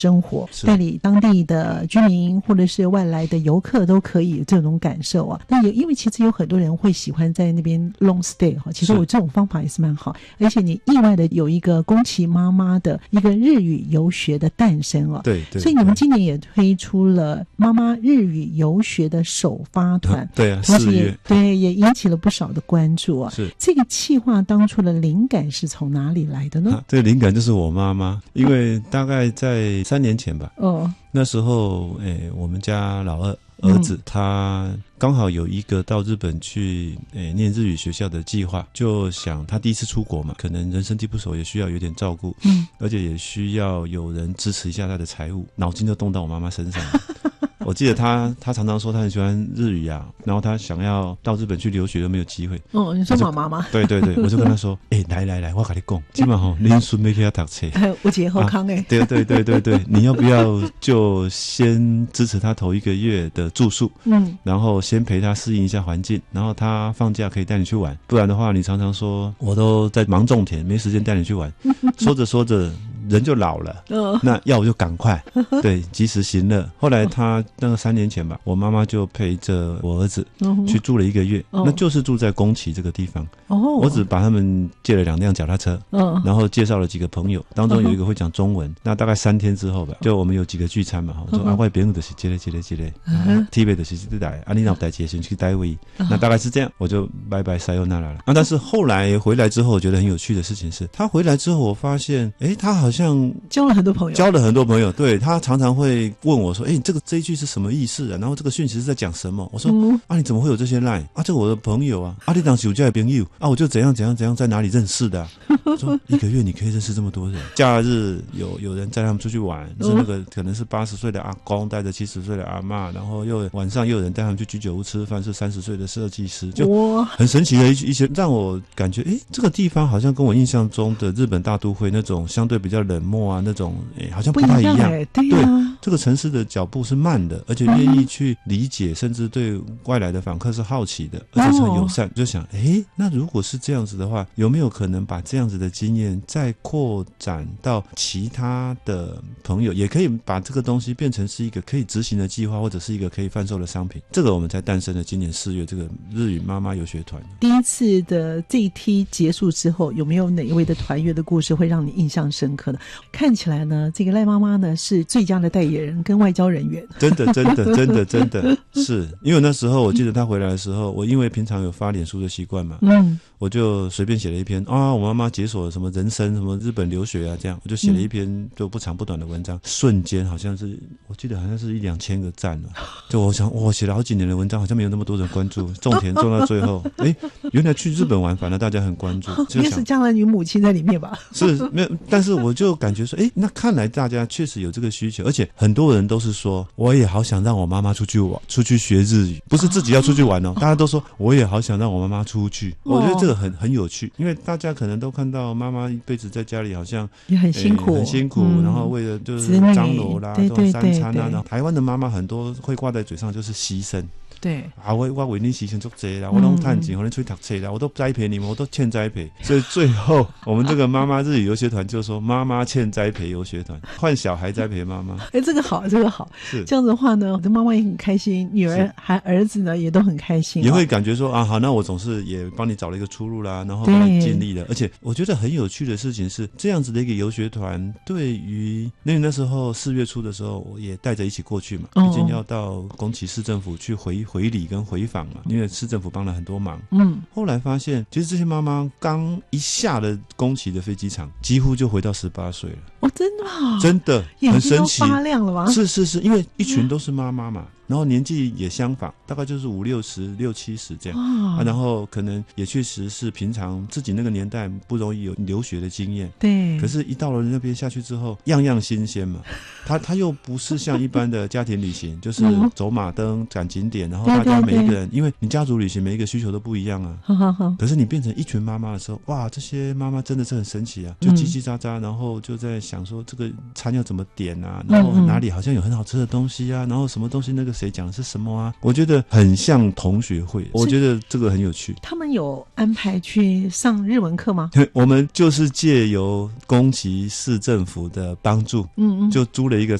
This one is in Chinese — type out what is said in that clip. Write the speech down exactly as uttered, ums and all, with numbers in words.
生活，带领当地的居民或者是外来的游客都可以有这种感受啊。那也因为其实有很多人会喜欢在那边 long stay 哈，其实我这种方法也是蛮好，而且你意外的有一个宫崎妈妈的一个日语游学的诞生啊。 对对， 所以你们今年也推出了妈妈日语游学的首发团， 对啊， 四月，对，也引起了不少的关注啊。 是这个企划当初的灵感是从哪里来的呢？ 啊、这个灵感就是我妈妈，因为大概在三年前吧，哦，那时候诶，我们家老二儿子、嗯、他刚好有一个到日本去诶念日语学校的计划，就想他第一次出国嘛，可能人生地不熟，也需要有点照顾，嗯，而且也需要有人支持一下他的财务，脑筋就动到我妈妈身上。我记得他他常常说他很喜欢日语啊，然后他想要到日本去留学都没有机会。哦， 你说妈妈吗？ 对对对，我就跟他说，哎、欸，来来来，我跟你讲，今晚吼，恁孙要去遐读册， 有一个好康诶。 对对对对对，你要不要就先支持他头一个月的住宿，嗯，然后先陪他适应一下环境，然后他放假可以带你去玩，不然的话，你常常说我都在忙种田，没时间带你去玩，说着说着。人就老了，哦、那要我就赶快，对，及时行乐。后来他那个三年前吧，我妈妈就陪着我儿子去住了一个月，哦、那就是住在宫崎这个地方。哦，我只把他们借了两辆脚踏车，哦、然后介绍了几个朋友，当中有一个会讲中文。哦、那大概三天之后吧，就我们有几个聚餐嘛，我说、哦、啊，我朋友就是这类这类这类 ，T V 就是这来，啊，你哪有带接先去带位，哦、那大概是这样，我就拜拜塞尤那拉了。啊，但是后来回来之后，我觉得很有趣的事情是，他回来之后，我发现，哎，他好像交了很多朋友， 交了很多朋友。对，他常常会问我说：“哎、欸，这个这一句是什么意思啊？然后这个讯息是在讲什么？”我说：“嗯、啊，你怎么会有这些 line 啊？这个我的朋友啊，啊，你当时有交的朋友啊，我就怎样怎样怎样在哪里认识的、啊。”我说：“一个月你可以认识这么多人，假日有有人载他们出去玩，是那个可能是八十岁的阿公带着七十岁的阿嬷，然后又晚上又有人带他们去居酒屋吃饭，是三十岁的设计师，就很神奇的一一些，让我感觉，哎、欸，这个地方好像跟我印象中的日本大都会那种相对比较冷漠啊，那种哎、欸，好像不太一样。 不一样欸、对啊， 对，这个城市的脚步是慢的，而且愿意去理解，嗯、甚至对外来的访客是好奇的，而且是很友善。哦、就想，哎、欸，那如果是这样子的话，有没有可能把这样子的经验再扩展到其他的朋友，也可以把这个东西变成是一个可以执行的计划，或者是一个可以贩售的商品？这个我们才诞生了今年四月这个日语妈妈游学团。 第一次的这一梯结束之后，有没有哪一位的团员的故事会让你印象深刻的？看起来呢，这个赖妈妈呢是最佳的代言人跟外交人员。 真的真的真的真的是，因为那时候我记得他回来的时候，我因为平常有发脸书的习惯嘛，嗯，我就随便写了一篇啊，我妈妈解锁了什么人生什么日本留学啊，这样我就写了一篇就不长不短的文章，嗯、瞬间好像是我记得好像是一两千个赞了。就我想，我写了好几年的文章，好像没有那么多人关注，种田种到最后，哎，原来去日本玩反而大家很关注。 应该是将来女母亲在里面吧？ 是没有，但是我就感觉说，哎，那看来大家确实有这个需求，而且很多人都是说，我也好想让我妈妈出去玩，出去学日语，不是自己要出去玩哦，大家都说我也好想让我妈妈出去。我觉得这个很很有趣，因为大家可能都看到妈妈一辈子在家里好像也很辛苦， 很辛苦，嗯、然后为了就是张罗啦，这种三餐啊，然后台湾的妈妈很多会挂在嘴上就是牺牲。 对啊，我我为你牺牲足多啦，我都赚钱，我能出去读册啦，我都栽培你们，我都欠栽培。所以最后我们这个妈妈日语游学团就说，妈妈欠栽培游学团，换小孩栽培妈妈。 哎，这个好，这个好。是这样子的话呢，我的妈妈也很开心，女儿还儿子呢也都很开心、哦， 也会感觉说啊，好，那我总是也帮你找了一个出路啦，然后帮你尽力了。而且我觉得很有趣的事情是，这样子的一个游学团，对于因为那时候四月初的时候，我也带着一起过去嘛，毕竟要到宫崎市政府去回回礼跟回访嘛，因为市政府帮了很多忙。嗯，后来发现，其实这些妈妈刚一下了宫崎的飞机场，几乎就回到十八岁了。 哦，真的、哦， 真的很神奇， 眼睛都发亮了吗？ 是是是，因为一群都是妈妈嘛。然后年纪也相仿，大概就是五六十、六七十这样、哦啊、然后可能也确实是平常自己那个年代不容易有留学的经验， 对。 可是，一到了那边下去之后，样样新鲜嘛。他他又不是像一般的家庭旅行，就是走马灯、赶景点，然后大家每一个人，因为你家族旅行每一个需求都不一样啊。呵呵呵可是你变成一群妈妈的时候，哇，这些妈妈真的是很神奇啊，就叽叽喳喳，然后就在想说这个餐要怎么点啊，然后哪里好像有很好吃的东西啊，然后什么东西那个谁讲的是什么啊，我觉得很像同学会，我觉得这个很有趣。 他们有安排去上日文课吗？ 我们就是借由宫崎市政府的帮助，嗯嗯，就租了一个